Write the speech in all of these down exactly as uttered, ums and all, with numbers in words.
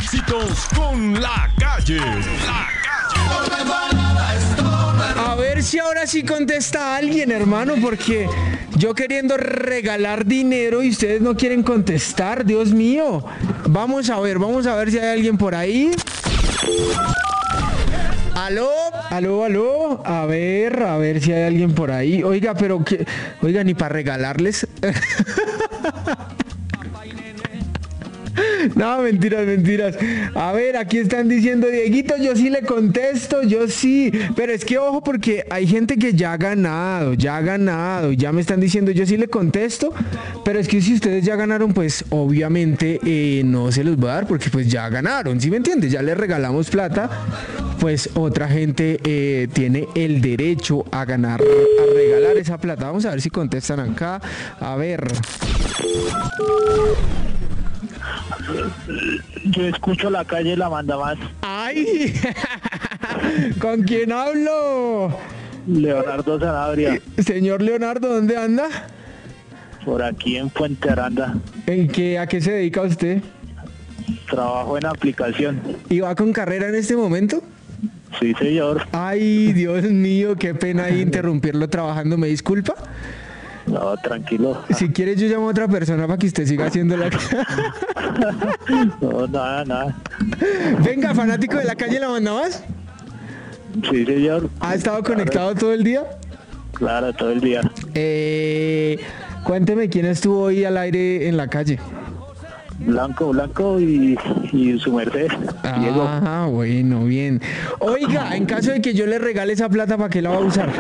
Éxitos con La Calle. La A ver si ahora sí contesta alguien, hermano, porque yo queriendo regalar dinero y ustedes no quieren contestar, Dios mío. Vamos a ver, vamos a ver si hay alguien por ahí. Aló, aló, aló. A ver, a ver si hay alguien por ahí. Oiga, pero que, oiga, ni para regalarles. No, mentiras, mentiras. A ver, aquí están diciendo, Dieguito, yo sí le contesto, yo sí. Pero es que ojo, porque hay gente que ya ha ganado, ya ha ganado. Ya me están diciendo, yo sí le contesto. Pero es que si ustedes ya ganaron, pues obviamente eh, no se los voy a dar porque pues ya ganaron, ¿sí me entiendes? Ya les regalamos plata. Pues otra gente eh, tiene el derecho a ganar, a regalar esa plata. Vamos a ver si contestan acá. A ver. Yo escucho La Calle, La Manda Más. ¡Ay! ¿Con quién hablo? Leonardo Sanabria. Señor Leonardo, ¿dónde anda? Por aquí en Puente Aranda. ¿En qué, a qué se dedica usted? Trabajo en aplicación. ¿Y va con carrera en este momento? Sí, señor. Ay, Dios mío, qué pena ahí interrumpirlo trabajando, ¿me disculpa? No, tranquilo. Si quieres yo llamo a otra persona para que usted siga haciendo la... No, nada, nada. Venga, fanático de La Calle, ¿La Manda Más? Sí, señor. ¿Ha estado conectado todo el día? Claro, todo el día. Eh, cuénteme quién estuvo hoy al aire en La Calle. Blanco, Blanco y, y su merced, Diego. Ah, bueno, bien. Oiga, en caso de que yo le regale esa plata, ¿para qué la va a usar?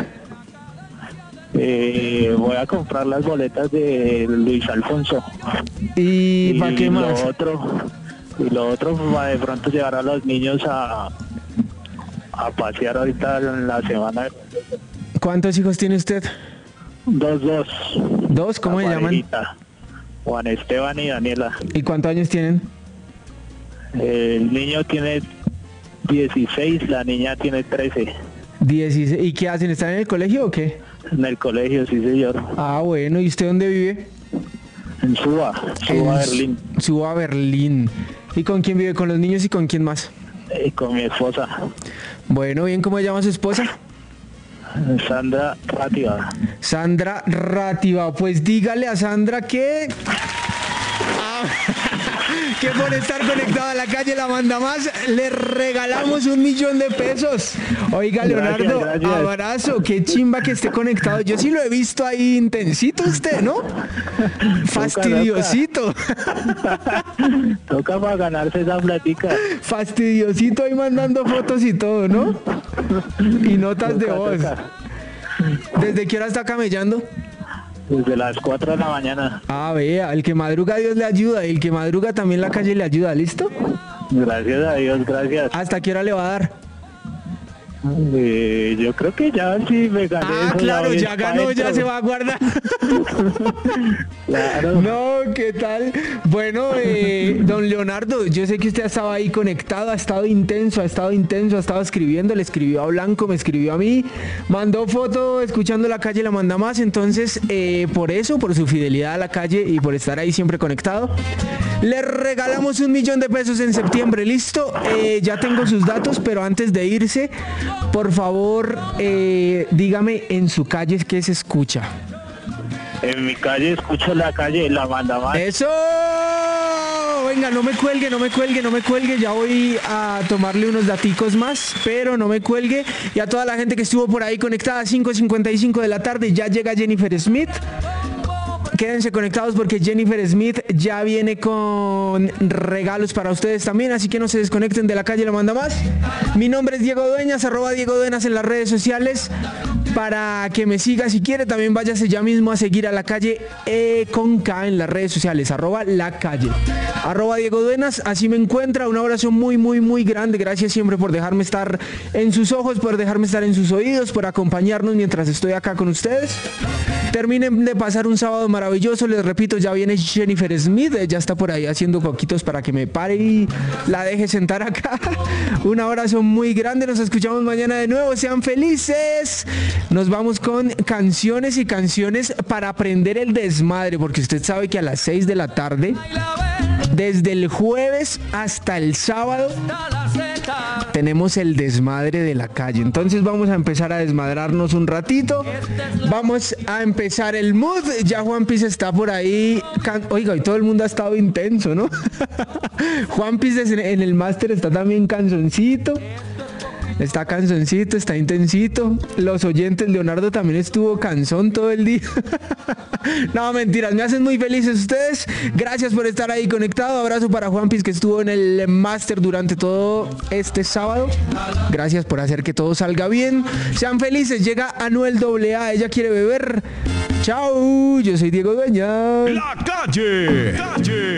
Eh, voy a comprar las boletas de Luis Alfonso. ¿Y, ¿para qué más? Lo otro, y lo otro, para de pronto llevar a los niños a, a pasear ahorita en la semana. ¿Cuántos hijos tiene usted? Dos, dos. ¿Dos? ¿Cómo se llaman? Juan Esteban y Daniela. ¿Y cuántos años tienen? El niño tiene dieciséis, la niña tiene trece. dieciséis. ¿Y qué hacen? ¿Están en el colegio o qué? En el colegio, sí, señor. Ah, bueno. ¿Y usted dónde vive? En Suba, Suba, Berlín. Suba, Berlín. ¿Y con quién vive? ¿Con los niños y con quién más? Y con mi esposa. Bueno, bien, ¿cómo se llama su esposa? Sandra Rátiva. Sandra Rátiva. Pues dígale a Sandra que... Ah, que por estar conectada a La Calle, La Manda Más, le regalamos un millón de pesos. Oiga, Leonardo, gracias, gracias. Abrazo, qué chimba que esté conectado. Yo sí lo he visto ahí intensito usted, ¿no? Fastidiosito. Toca para ganarse esa platica. Fastidiosito ahí mandando fotos y todo, ¿no? Y notas Toca, de voz. toca. ¿Desde qué hora está camellando? Desde las cuatro de la mañana. Ah, vea, el que madruga Dios le ayuda, y el que madruga también La Calle le ayuda, ¿listo? Gracias a Dios, gracias. ¿Hasta qué hora le va a dar? Eh, yo creo que ya sí me gané. Ah, eso, claro, voy ya pa' ganó, ya dentro. se va a guardar. Claro. No, ¿qué tal? Bueno, eh, don Leonardo, yo sé que usted estaba ahí conectado, ha estado intenso, ha estado intenso, ha estado escribiendo, le escribió a Blanco, me escribió a mí, mandó foto escuchando La Calle, La Manda Más, entonces eh, por eso, por su fidelidad a La Calle y por estar ahí siempre conectado, le regalamos un millón de pesos en septiembre, ¿listo? Eh, ya tengo sus datos, pero antes de irse, por favor, eh, dígame en su calle qué se escucha. En mi calle escucho La Calle, La Manda Más. ¡Eso! Venga, no me cuelgue, no me cuelgue, no me cuelgue. Ya voy a tomarle unos daticos más, pero no me cuelgue. Y a toda la gente que estuvo por ahí conectada a cinco cincuenta y cinco de la tarde, ya llega Jennifer Smith. Quédense conectados porque Jennifer Smith ya viene con regalos para ustedes también, así que no se desconecten de La Calle, La Manda Más. Mi nombre es Diego Dueñas, arroba Diego Dueñas en las redes sociales. Para que me siga, si quiere, también váyase ya mismo a seguir a La Calle eh, con K en las redes sociales, arroba La Calle, arroba Diego Duenas, así me encuentra. Un abrazo muy, muy, muy grande. Gracias siempre por dejarme estar en sus ojos, por dejarme estar en sus oídos, por acompañarnos mientras estoy acá con ustedes. Terminen de pasar un sábado maravilloso. Les repito, ya viene Jennifer Smith, ya está por ahí haciendo coquitos para que me pare y la deje sentar acá. Un abrazo muy grande, nos escuchamos mañana de nuevo. Sean felices. Nos vamos con canciones y canciones para aprender el desmadre, porque usted sabe que a las seis de la tarde Desde el jueves hasta el sábado tenemos el desmadre de la calle. Entonces vamos a empezar a desmadrarnos un ratito. Vamos a empezar el mood. Ya Juanpis está por ahí. Can- Oiga, hoy todo el mundo ha estado intenso, ¿no? Juanpis en el máster está también canzoncito. Está canzoncito, está intensito. Los oyentes, Leonardo también estuvo cansón todo el día. No, mentiras, me hacen muy felices ustedes. Gracias por estar ahí conectado. Abrazo para Juanpis, que estuvo en el máster durante todo este sábado. Gracias por hacer que todo salga bien. Sean felices. Llega Anuel doble A. Ella quiere beber. Chao, yo soy Diego Dueñas. La calle. Calle.